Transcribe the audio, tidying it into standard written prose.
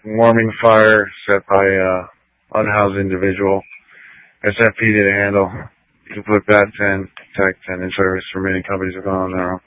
warming fire set by unhoused individual. SFP did a handle. You can put BAT 10, TAC 10 in service for many companies have gone on their own.